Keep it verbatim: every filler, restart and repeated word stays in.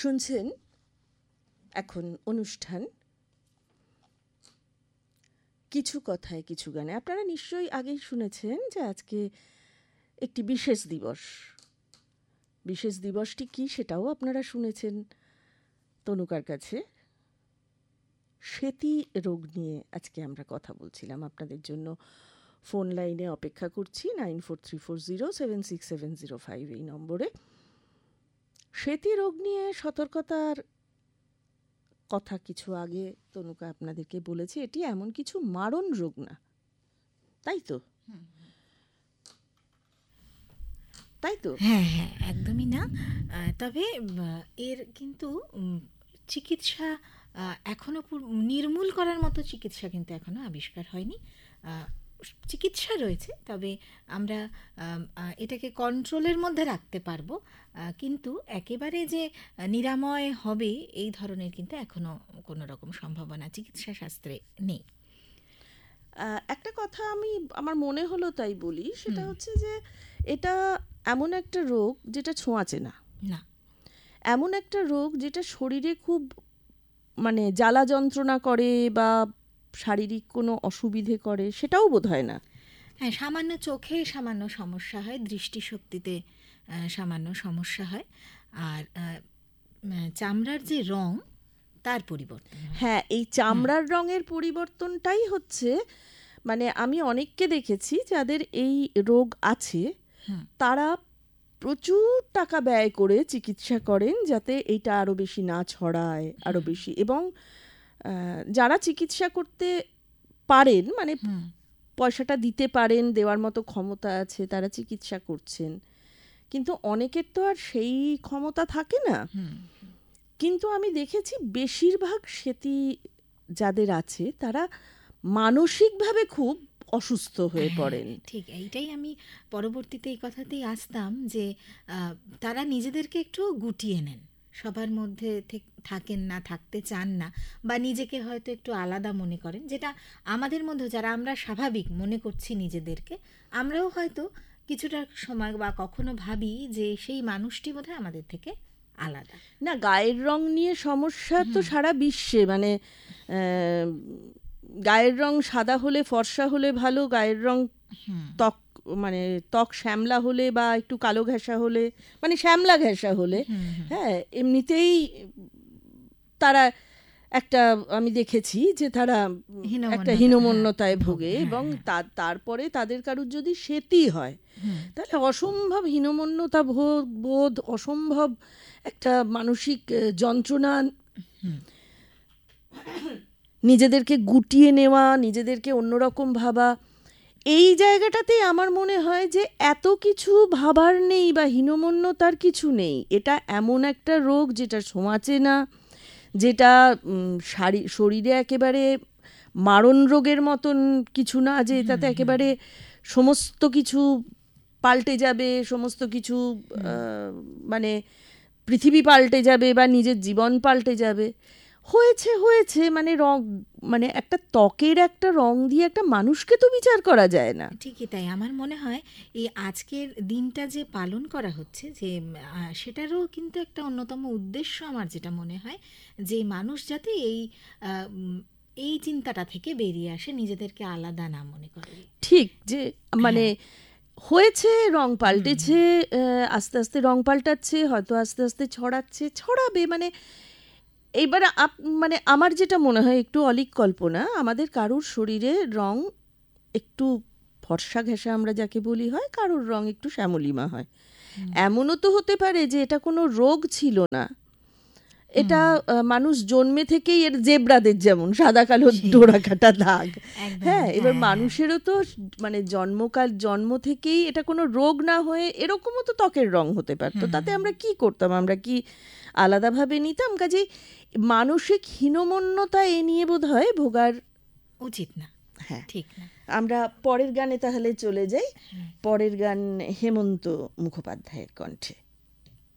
শুনছেন এখন অনুষ্ঠান কিছু কথায় কিছু গানে। আপনারা নিশ্চয়ই আগেই শুনেছেন যে আজকে একটি বিশেষ দিবস। বিশেষ দিবসটি কি সেটাও আপনারা শুনেছেন তনুকার কাছে। সেতী রোগ নিয়ে আজকে আমরা কথা বলছিলাম। আপনাদের জন্য ফোন লাইনে অপেক্ষা করছি nine four three four zero seven six seven zero five এই নম্বরে। সেতী রোগ নিয়ে সতর্কতার কথা কিছু আগে তনুকা আপনাদেরকে বলেছি। এটি এমন কিছু মারণ রোগ না, তাই তো? তাই তো? হ্যাঁ হ্যাঁ একদমই না। তবে এর কিন্তু চিকিৎসা এখনো নির্মূল করার মতো চিকিৎসা কিন্তু এখনো আবিষ্কার হয়নি। চিকিৎসা রয়েছে, তবে আমরা এটাকে কন্ট্রোলের মধ্যে রাখতে পারবো, কিন্তু একেবারে যে নিরাময় হবে এই ধরনের কিন্তু এখনো কোনো রকম সম্ভাবনা চিকিৎসা শাস্ত্রে নেই। একটা কথা আমি আমার মনে হলো তাই বলি, সেটা হচ্ছে যে এটা এমন একটা রোগ যেটা ছোঁয়াচে না, না এমন একটা রোগ যেটা শরীরে খুব মানে জ্বালা যন্ত্রণা করে বা শারীরিক কোনো অসুবিধে করে, সেটাও বোধ হয় না। হ্যাঁ, সামান্য চোখে সামান্য সমস্যা হয়, দৃষ্টিশক্তিতে সামান্য সমস্যা হয়, আর চামড়ার যে রং তার পরিবর্তন। হ্যাঁ, এই চামড়ার রঙের পরিবর্তনটাই হচ্ছে, মানে আমি অনেককে দেখেছি যাদের এই রোগ আছে, তারা প্রচুর টাকা ব্যয় করে চিকিৎসা করেন যাতে এইটা আরও বেশি না ছড়ায়, আরও বেশি। এবং যারা চিকিৎসা করতে পারেন, মানে পয়সাটা দিতে পারেন, দেওয়ার মতো ক্ষমতা আছে, তারা চিকিৎসা করছেন। কিন্তু অনেকের তো আর সেই ক্ষমতা থাকে না। কিন্তু আমি দেখেছি বেশিরভাগ সেতী যাদের আছে তারা মানসিকভাবে খুব অসুস্থ হয়ে পড়েন। ঠিক এইটাই আমি পরবর্তীতে এই কথাতেই আসতাম যে তারা নিজেদেরকে একটু গুটিয়ে নেন, সবার মধ্যে থাকেন না, থাকতে চান না, বা নিজেকে হয়তো একটু আলাদা মনে করেন, যেটা আমাদের মধ্যে যারা আমরা স্বাভাবিক মনে করছি নিজেদেরকে, আমরাও হয়তো কিছুটা সময় বা কখনো ভাবি যে সেই মানুষটি বোধহয় আমাদের থেকে আলাদা। না, গায়ের রং নিয়ে সমস্যা তো সারা বিশ্বে, মানে গায়ের রং সাদা হলে ফর্সা হলে ভালো, গায়ের রং ত্বক মানে ত্বক শ্যামলা হলে বা একটু কালো ঘেঁষা হলে, মানে শ্যামলা ঘেঁষা হলে, হ্যাঁ এমনিতেই তারা একটা, আমি দেখেছি যে তারা একটা হীনমন্যতায় ভোগে। এবং তারপরে তাদের কারুর যদি সেতী হয় তাহলে অসম্ভব হীনমন্যতা বোধ, অসম্ভব একটা মানসিক যন্ত্রণা, নিজেদেরকে গুটিয়ে নেওয়া, নিজেদেরকে অন্যরকম ভাবা। এই জায়গাটাতেই আমার মনে হয় যে এত কিছু ভাবার নেই বা হীনমন্যতার কিছু নেই। এটা এমন একটা রোগ যেটা ছোঁয়াচে না, যেটা শরীরে একেবারে মারণ রোগের মতন কিছু না, যে এটাতে একেবারে সমস্ত কিছু পাল্টে যাবে, সমস্ত কিছু মানে পৃথিবী পাল্টে যাবে বা নিজের জীবন পাল্টে যাবে। হয়েছে হয়েছে মানে রং, মানে একটা ত্বকের একটা রং দিয়ে একটা মানুষকে তো বিচার করা যায় না। ঠিকই তাই। আমার মনে হয় এই আজকের দিনটা যে পালন করা হচ্ছে, যে সেটারও কিন্তু একটা অন্যতম উদ্দেশ্য আমার যেটা মনে হয়, যে মানুষ যাতে এই এই চিন্তাটা থেকে বেরিয়ে আসে, নিজেদেরকে আলাদা না মনে করে। ঠিক, যে মানে হয়েছে, রং পাল্টেছে, আস্তে আস্তে রং পাল্টাচ্ছে, হয়তো আস্তে আস্তে ছড়াচ্ছে, ছড়াবে। মানে এইবার মানে আমার যেটা মনে হয় একটু অলিক কল্পনা, আমাদের কারুর শরীরে রং একটু ফর্সা ঘেঁষা আমরা যাকে বলি হয়, কারুর রং একটু শ্যামলিমা হয়। এমনও তো হতে পারে যে এটা কোনো রোগ ছিল না, এটা মানুষ জন্মে থেকেই, এর জেব্রাদের যেমন সাদা কালো ডোরা কাটা দাগ। হ্যাঁ, এবার মানুষেরও তো মানে জন্মকাল জন্ম থেকেই এটা কোনো রোগ না হয়ে এরকমও তো ত্বকের রং হতে পারতো। তাতে আমরা কি করতাম? আমরা কি আলাদাভাবে নিতাম? কাজেই মানসিক হীনমন্যতা এ নিয়ে বোধ হয় ভোগার উচিত না। হ্যাঁ, ঠিক না। আমরা পরের গানে তাহলে চলে যাই। পরের গান হেমন্ত মুখোপাধ্যায়ের কণ্ঠে।